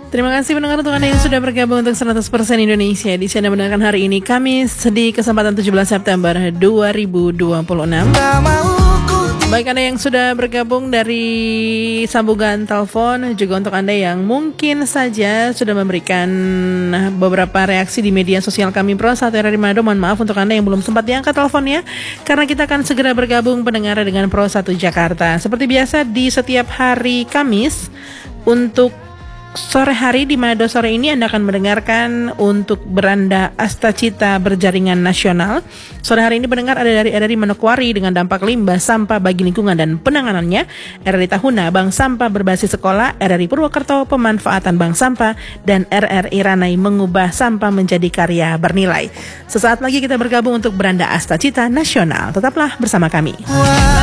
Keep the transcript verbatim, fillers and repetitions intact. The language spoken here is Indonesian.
Terima kasih pendengar untuk Anda yang sudah bergabung untuk seratus persen Indonesia. Di sana mendengarkan hari ini Kamis di kesempatan tujuh belas September dua ribu dua puluh enam. Baik Anda yang sudah bergabung dari sambungan telepon, juga untuk Anda yang mungkin saja sudah memberikan beberapa reaksi di media sosial kami Pro satu R R I Manado. Mohon maaf untuk Anda yang belum sempat diangkat teleponnya, karena kita akan segera bergabung pendengar dengan Pro satu Jakarta. Seperti biasa di setiap hari Kamis, untuk sore hari di Manado sore ini Anda akan mendengarkan untuk Beranda Astacita Berjaringan Nasional. Sore hari ini pendengar ada dari R R I Manokwari dengan dampak limbah sampah bagi lingkungan dan penanganannya, R R I Tahuna Bank Sampah Berbasis Sekolah, R R I Purwokerto Pemanfaatan Bank Sampah, dan R R I Ranai Mengubah Sampah Menjadi Karya Bernilai. Sesaat lagi kita bergabung untuk Beranda Astacita Nasional. Tetaplah bersama kami.